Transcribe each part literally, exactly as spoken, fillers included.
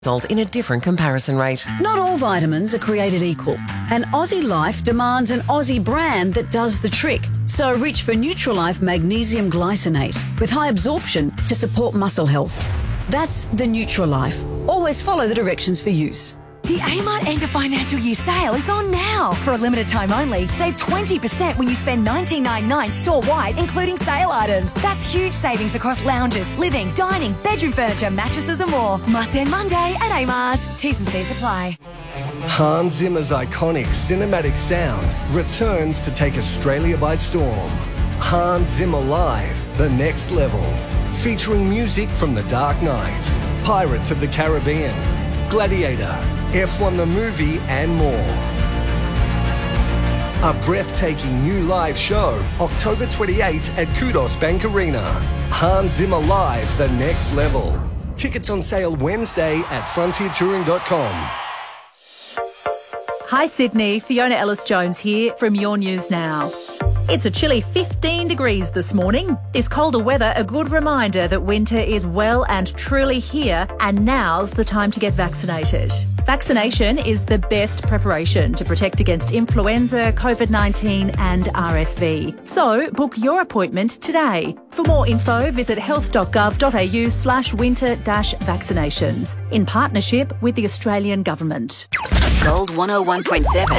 result in a different comparison rate. Not all vitamins are created equal, and Aussie Life demands an Aussie brand that does the trick. So reach for Nutrilife Magnesium Glycinate with high absorption to support muscle health. That's the Nutrilife. Always follow the directions for use. The Amart End of Financial Year sale is on now. For a limited time only, save twenty percent when you spend nineteen ninety-nine store-wide, including sale items. That's huge savings across lounges, living, dining, bedroom furniture, mattresses and more. Must end Monday at Amart. T's and C's apply. Hans Zimmer's iconic cinematic sound returns to take Australia by storm. Hans Zimmer Live, The Next Level. Featuring music from The Dark Knight, Pirates of the Caribbean, Gladiator, F one the movie and more. A breathtaking new live show, October twenty-eighth at Kudos Bank Arena. Hans Zimmer Live, The Next Level. Tickets on sale Wednesday at frontier touring dot com. Hi Sydney, Fiona Ellis-Jones here from Your News Now. It's a chilly fifteen degrees this morning. This colder weather a good reminder that winter is well and truly here, and now's the time to get vaccinated. Vaccination is the best preparation to protect against influenza, COVID nineteen and R S V. So book your appointment today. For more info, visit health dot gov dot a u slash winter dash vaccinations in partnership with the Australian Government. Gold one oh one point seven.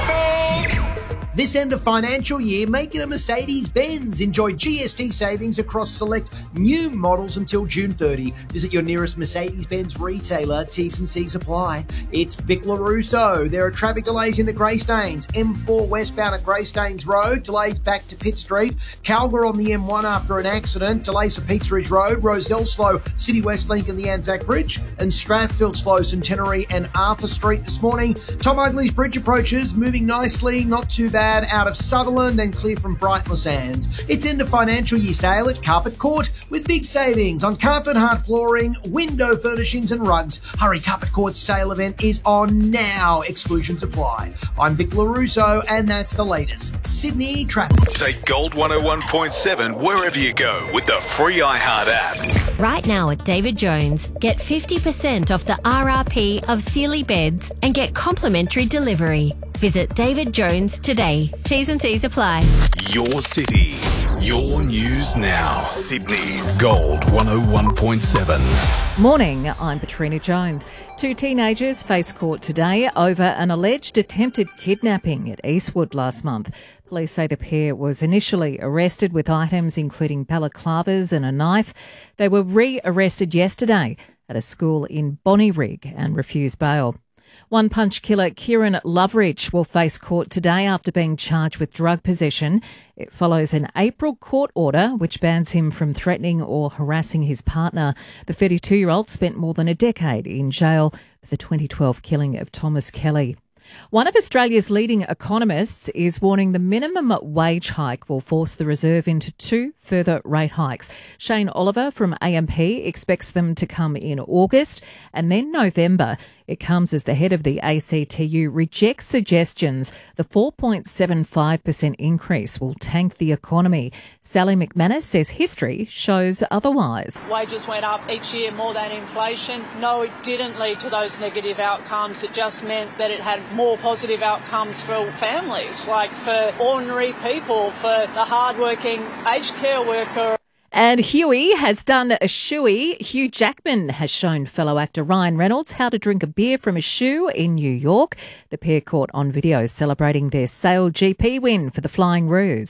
This end of financial year, make it a Mercedes-Benz. Enjoy G S T savings across select new models until June thirtieth. Visit your nearest Mercedes-Benz retailer. T's and C's apply. It's Vic LaRusso. There are traffic delays into Greystanes. M four westbound at Greystanes Road. Delays back to Pitt Street. Calgary on the M one after an accident. Delays for Peats Ridge Road. Roselle slow, City West Link and the Anzac Bridge. And Strathfield slow, Centenary and Arthur Street this morning. Tom Ugly's Bridge approaches moving nicely. Not too bad. Out of Sutherland and clear from Brighton Sands. It's end of financial year sale at Carpet Court with big savings on carpet, hard flooring, window furnishings and rugs. Hurry, Carpet Court's sale event is on now. Exclusions apply. I'm Vic LaRusso and that's the latest Sydney traffic. Take Gold one oh one point seven wherever you go with the free iHeart app. Right now at David Jones, get fifty percent off the R R P of Sealy beds and get complimentary delivery. Visit David Jones today. T's and C's apply. Your city, your news now. Sydney's Gold one oh one point seven. Morning, I'm Patrina Jones. Two teenagers face court today over an alleged attempted kidnapping at Eastwood last month. Police say the pair was initially arrested with items including balaclavas and a knife. They were re-arrested yesterday at a school in Bonnyrigg and refused bail. One-punch killer Kieran Loveridge will face court today after being charged with drug possession. It follows an April court order which bans him from threatening or harassing his partner. The thirty-two-year-old spent more than a decade in jail for the twenty twelve killing of Thomas Kelly. One of Australia's leading economists is warning the minimum wage hike will force the Reserve into two further rate hikes. Shane Oliver from A M P expects them to come in August and then November. It comes as the head of the A C T U rejects suggestions the four point seven five percent increase will tank the economy. Sally McManus says history shows otherwise. Wages went up each year more than inflation. No, it didn't lead to those negative outcomes. It just meant that it had more positive outcomes for families, like for ordinary people, for the hardworking aged care worker. And Huey has done a shoey. Hugh Jackman has shown fellow actor Ryan Reynolds how to drink a beer from a shoe in New York. The pair caught on video celebrating their Sail G P win for the Flying Roos.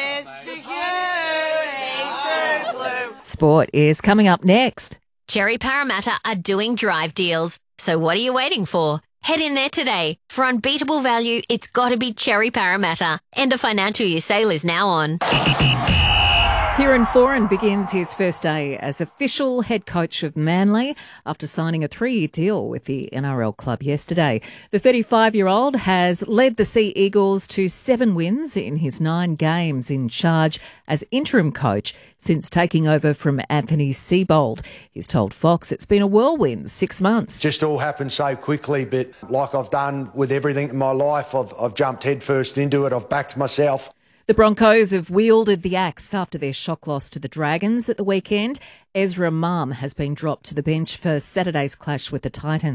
Sport is coming up next. Cherry Parramatta are doing drive deals. So what are you waiting for? Head in there today. For unbeatable value, it's got to be Cherry Parramatta. End of financial year sale is now on. Kieran Foran begins his first day as official head coach of Manly after signing a three-year deal with the N R L club yesterday. The thirty-five-year-old has led the Sea Eagles to seven wins in his nine games in charge as interim coach since taking over from Anthony Seibold. He's told Fox it's been a whirlwind six months. Just all happened so quickly, but like I've done with everything in my life, I've, I've jumped headfirst into it. I've backed myself. The Broncos have wielded the axe after their shock loss to the Dragons at the weekend. Ezra Mam has been dropped to the bench for Saturday's clash with the Titans.